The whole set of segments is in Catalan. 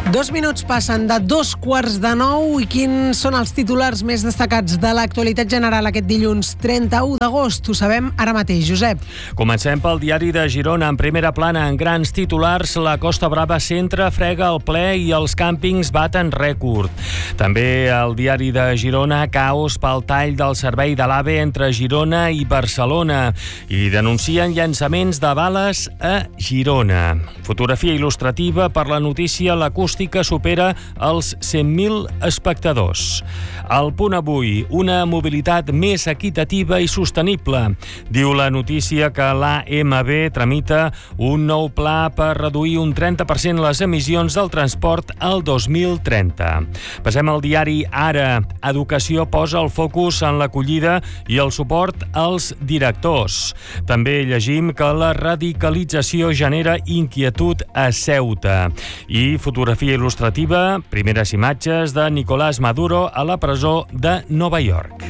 2 minuts passen de 2:45 i quins són els titulars més destacats de l'actualitat general aquest dilluns 31 d'agost? Ho sabem ara mateix, Josep. Comencem pel diari de Girona. En primera plana, en grans titulars, la Costa Brava centre frega el ple i els càmpings baten rècord. També el diari de Girona, caos pel tall del servei de l'AVE entre Girona i Barcelona i denuncien llançaments de bales a Girona. Fotografia il·lustrativa per la notícia, l'acústica supera els 100.000 espectadors. Al Punt Avui, una mobilitat més equitativa i sostenible. Diu la notícia que l'AMB tramita un nou pla per reduir un 30% les emissions del transport al 2030. Passem al diari Ara. Educació posa el focus en l'acollida i el suport als directors. També llegim que la radicalització genera inquietud a Ceuta. I fotografia il·lustrativa, primeres imatges de Nicolás Maduro a la presó de Nova York.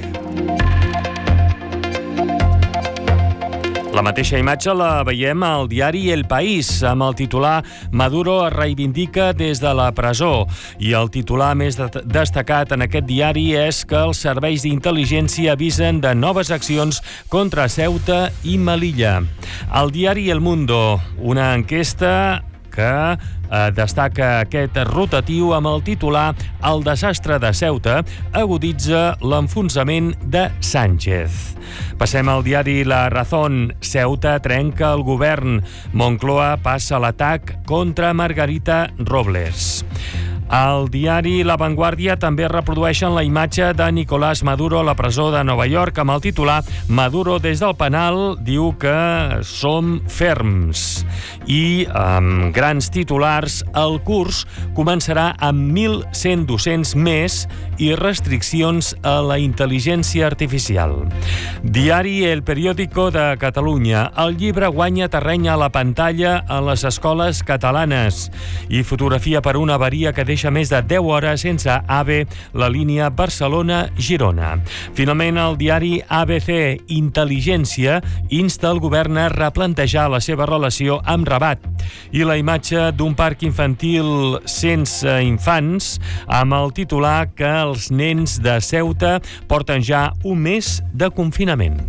La mateixa imatge la veiem al diari El País, amb el titular Maduro es reivindica des de la presó. I el titular més destacat en aquest diari és que els serveis d'intel·ligència avisen de noves accions contra Ceuta i Melilla. Al diari El Mundo, una enquesta que destaca aquest rotatiu amb el titular El desastre de Ceuta aguditza l'enfonsament de Sánchez. Passem al diari La Razón. Ceuta trenca el govern. Moncloa passa l'atac contra Margarita Robles. Al diari La Vanguardia també reprodueixen la imatge de Nicolás Maduro a la presó de Nova York amb el titular Maduro des del penal diu que som ferms. I amb grans titulars, el curs començarà amb 1.100 docents més i restriccions a la intel·ligència artificial. Diari El Periódico de Catalunya. El llibre guanya terreny a la pantalla a les escoles catalanes. I fotografia per una avaria que deixa més de 10 hores sense AVE la línia Barcelona-Girona. Finalment, el diari ABC Intel·ligència insta el govern a replantejar la seva relació amb Rabat. I la imatge d'un parc infantil sense infants amb el titular que els nens de Ceuta porten ja un mes de confinament.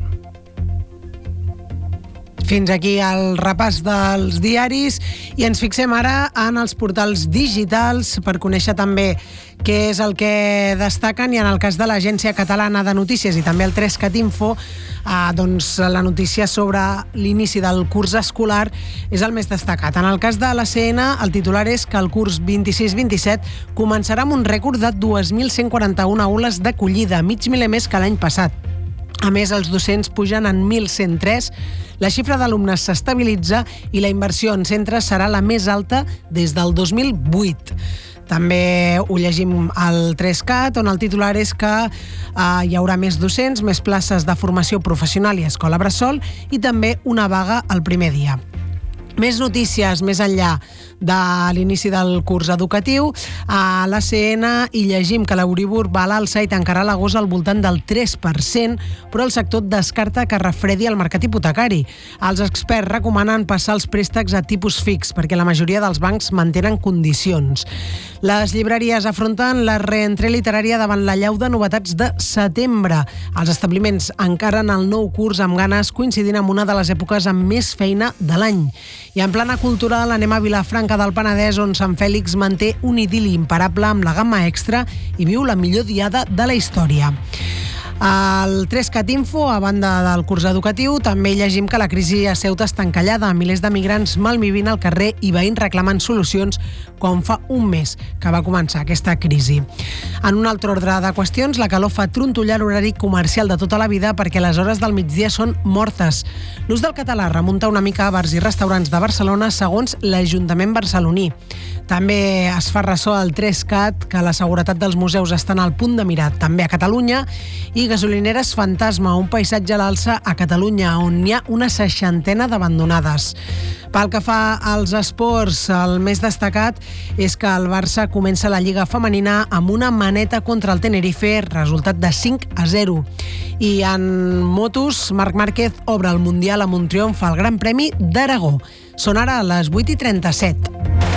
Fins aquí el repàs dels diaris i ens fixem ara en els portals digitals per conèixer també què és el que destaquen i en el cas de l'Agència Catalana de Notícies i també el 3cat Info, doncs la notícia sobre l'inici del curs escolar és el més destacat. En el cas de l'ACN, el titular és que el curs 26-27 començarà amb un rècord de 2.141 aules d'acollida, mig miler més que l'any passat. A més, els docents pugen en 1.103, la xifra d'alumnes s'estabilitza i la inversió en centres serà la més alta des del 2008. També ho llegim al 3cat, on el titular és que hi haurà més docents, més places de formació professional i escola bressol i també una vaga el primer dia. Més notícies més enllà de l'inici del curs educatiu. A l'ACN hi llegim que l'Euribor va a l'alça i tancarà l'agost al voltant del 3%, però el sector descarta que refredi el mercat hipotecari. Els experts recomanen passar els préstecs a tipus fix perquè la majoria dels bancs mantenen condicions. Les llibreries afronten la reentrée literària davant la llau de novetats de setembre. Els establiments encaren el nou curs amb ganes, coincidint amb una de les èpoques amb més feina de l'any. I en plana cultural anem a Vilafranca del Penedès, on Sant Fèlix manté un idil·li imparable amb la gamma extra i viu la millor diada de la història. Al 3cat Info, a banda del curs educatiu, també llegim que la crisi a Ceuta està encallada. Milers de migrants malvivint al carrer i veïns reclamant solucions quan fa un mes que va començar aquesta crisi. En un altre ordre de qüestions, la calor fa trontollar l'horari comercial de tota la vida perquè les hores del migdia són mortes. L'ús del català remunta una mica a bars i restaurants de Barcelona segons l'Ajuntament barceloní. També es fa ressò al 3cat que la seguretat dels museus estan al punt de mirar també a Catalunya i gasolineres fantasma, un paisatge a l'alça a Catalunya on hi ha una 60 d'abandonades. Pel que fa als esports, el més destacat és que el Barça comença la Lliga Femenina amb una maneta contra el Tenerife, resultat de 5-0. I en motos, Marc Márquez obre el Mundial amb un triomf al Gran Premi d'Aragó. Són ara les 8:37.